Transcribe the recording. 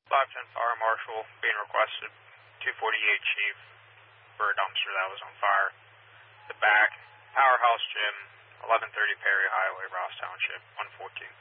510 Fire Marshal being requested, 248 Chief, for a dumpster that was on fire. The back, Powerhouse Gym, 1130 Perry Highway, Ross Township, 114.